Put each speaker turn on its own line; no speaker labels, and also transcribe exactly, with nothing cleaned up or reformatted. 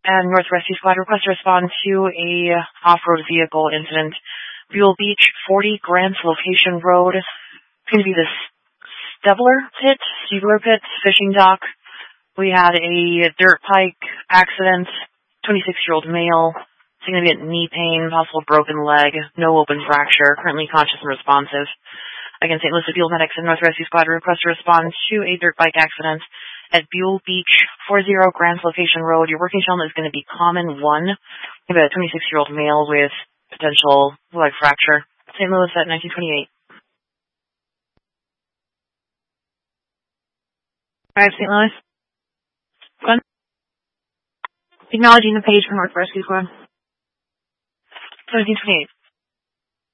and North Rescue Squad request to respond to a off-road vehicle incident. Buell Beach, forty Grants Location Road. It's going to be the Stebler Pit, Stebler Pit, fishing dock. We had a dirt bike accident, twenty-six-year-old male, significant knee pain, possible broken leg, no open fracture, currently conscious and responsive. Again, Saint Louis Field Medics and North Rescue Squad request to respond to a dirt bike accident at Buell Beach, forty Grants Location Road. Your working channel is going to be Common one. You have a twenty-six-year-old male with potential leg fracture. Saint Louis at nineteen twenty-eight. All right, Saint Louis. Go on. Acknowledging the page for North Rescue Squad. seventeen twenty-eight.